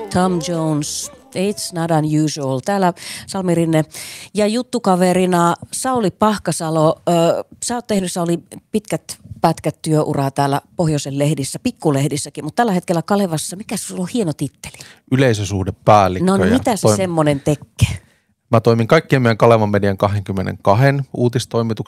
Tom Jones, It's Not Unusual. Täällä Salmi Rinne ja juttukaverina Sauli Pahkasalo. Sä oot tehnyt, Sauli, pitkät pätkät työuraa täällä Pohjoisen lehdissä, pikkulehdissäkin, mutta tällä hetkellä Kalevassa, mikä sulla on hieno titteli? Yleisösuhdepäällikkö. No niin, mitä se semmoinen tekee? Mä toimin kaikkien meidän Kalevan median 22